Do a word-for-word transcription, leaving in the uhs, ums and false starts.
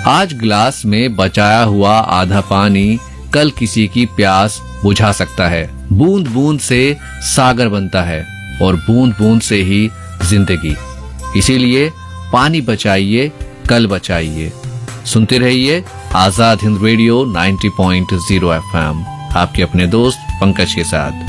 आज ग्लास में बचाया हुआ आधा पानी कल किसी की प्यास बुझा सकता है। बूंद बूंद से सागर बनता है और बूंद बूंद से ही जिंदगी। इसीलिए पानी बचाइए, कल बचाइए। सुनते रहिए आजाद हिंद रेडियो नब्बे पॉइंट शून्य एफ एम, आपके अपने दोस्त पंकज के साथ।